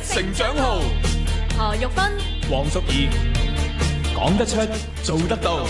成長號， 何玉芬、 黃淑儀，講得出，做得到。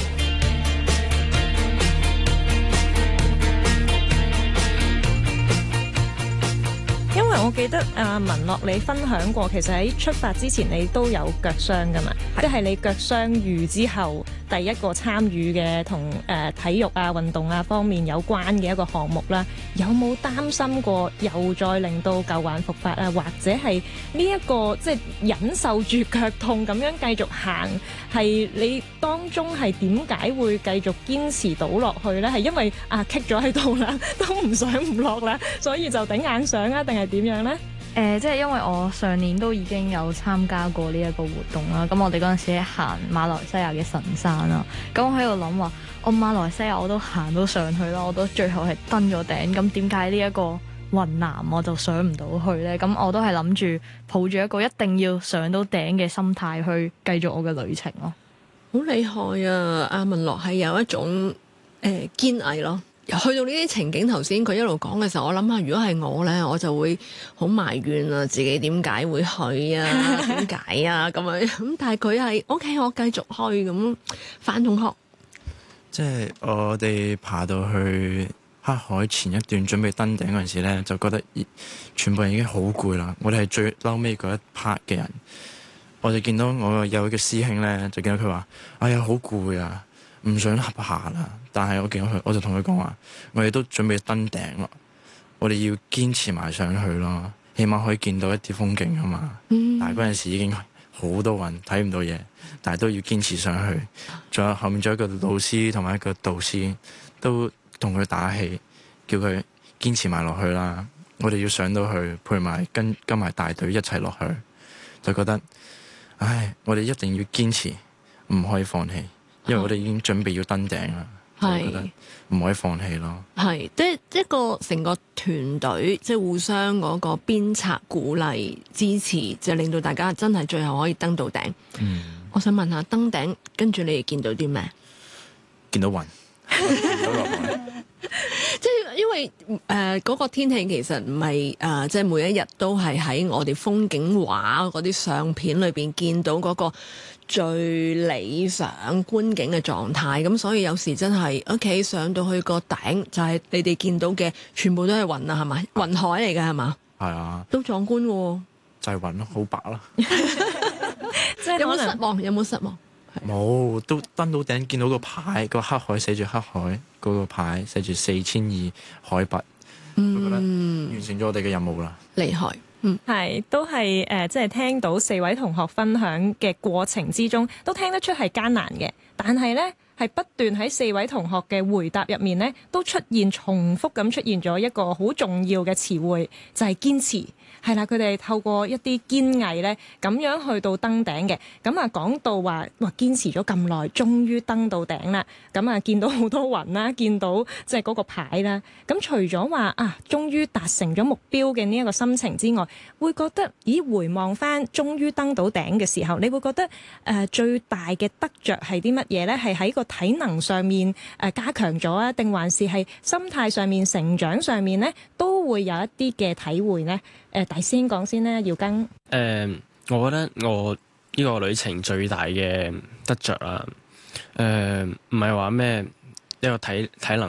因為我記得文樂你分享過，其實喺出發之前你都有腳傷噶嘛，即係你腳傷愈之後第一個參與嘅同體育啊、運動啊方面有關嘅一個項目啦，有冇擔心過又再令到舊患復發啊？或者係呢一個即係忍受住腳痛咁樣繼續行，係你當中係點解會繼續堅持到落去呢？係因為棘咗喺度啦，都唔上唔落啦，所以就頂硬上啊？定係點樣呢？ 即係因為我上年都已經有參加過呢一個活動啦，咁我哋嗰陣時係行馬來西亞嘅神山啦，咁我喺度諗話，我馬來西亞我都行到上去啦，我都最後係登咗頂，咁點解呢一個雲南我就上唔到去呢？咁我都係諗住抱住一個一定要上到頂嘅心態去繼續我嘅旅程咯。 好厲害啊！阿文樂係有一種堅毅咯。去到呢啲情景，頭先佢一路講嘅時候，我諗下，如果係我咧，我就會好埋怨啊，自己點解會去啊？點解啊？咁樣咁，但係佢係 OK，我繼續去咁。范同學， 即係我哋爬到去黑海前一段準備登頂嗰陣時咧，就覺得全部人已經好攰啦。我哋係最嬲尾嗰一 part 嘅人，我就見到我有一個師兄咧，就見到佢話：哎呀，好攰啊！唔想爬啦，但係我見到佢，我就同佢講話，我哋都準備登頂咯，我哋要堅持埋上去咯，起碼可以見到一啲風景啊嘛。但係嗰陣時已經好多雲，睇唔到嘢，但係都要堅持上去。仲有後面仲有一個老師同埋一個導師，都同佢打氣，叫佢堅持埋落去啦。我哋要上到去，陪埋跟埋大隊一齊落去，就覺得，唉，我哋一定要堅持，唔可以放棄。因為我哋已經準備要登頂啦，係覺得唔可以放棄咯。係即係一個成個團隊，即係互相嗰個鞭策、鼓勵、支持，就令到大家真係最後可以登到頂。我想問下，登頂跟住你哋見到啲咩？ 見到雲，見到落海。 即係因為嗰個天氣其實唔係即係每一日都係喺我哋風景畫嗰啲相片裏邊見到嗰個最理想觀景嘅狀態，咁所以有時真係屋企上到去個頂，就係你哋見到嘅全部都係雲啊，係咪？雲海嚟嘅係嘛？係啊， 都壯觀喎。 就係雲咯，好白啦。 即係有冇失望？有冇失望？ 冇，都登到頂，見到個牌，個黑海寫住黑海，嗰個牌寫住4200海拔，我覺得完成咗我哋嘅任務啦。 厲害。 係都係即係聽到4位同學分享嘅過程之中，都聽得出係艱難嘅，但係呢，係不斷喺4位同學嘅回答入面呢，都重複咁出現咗一個好重要嘅詞彙，就係堅持。係啦，佢哋透過一啲堅毅咧，咁樣去到登頂嘅。咁啊，講到話堅持咗咁耐，終於登到頂啦。咁啊，見到好多雲啦，見到即係嗰個牌啦。咁除咗話終於達成咗目標嘅呢一個心情之外，會覺得回望翻終於登到頂嘅時候，你會覺得最大嘅得着係啲乜嘢咧？係喺個體能上面加強咗啊，定還是係心態上面成長上面咧，都會有一啲嘅體會呢？大先講先咧，耀庚。 我覺得我呢個旅程最大嘅得着啦，唔係話咩一個體能